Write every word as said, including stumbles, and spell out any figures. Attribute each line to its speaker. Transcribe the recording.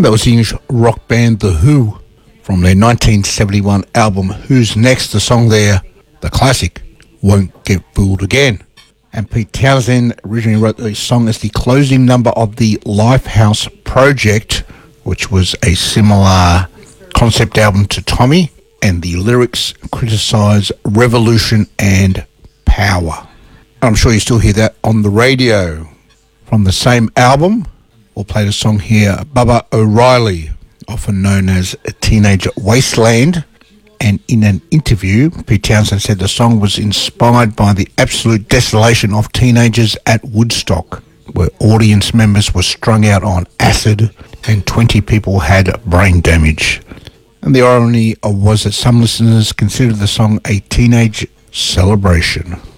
Speaker 1: that was the English rock band The Who from their nineteen seventy-one album Who's Next. The song there, the classic, Won't Get Fooled Again. And Pete Townshend originally wrote the song as the closing number of the Lifehouse Project, which was a similar concept album to Tommy, and the lyrics criticise revolution and power. I'm sure you still hear that on the radio. From the same album, we'll play the song here, Bubba O'Reilly, often known as Teenage Wasteland. And in an interview, Pete Townshend said the song was inspired by the absolute desolation of teenagers at Woodstock, where audience members were strung out on acid and twenty people had brain damage. And the irony was that some listeners considered the song a teenage celebration.